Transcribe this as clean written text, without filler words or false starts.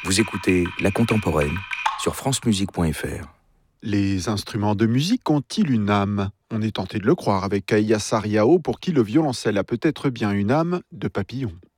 Vous écoutez La Contemporaine sur francemusique.fr. Les instruments de musique ont-ils une âme ? On est tenté de le croire avec Kaya Sariao, pour qui le violoncelle a peut-être bien une âme de papillon.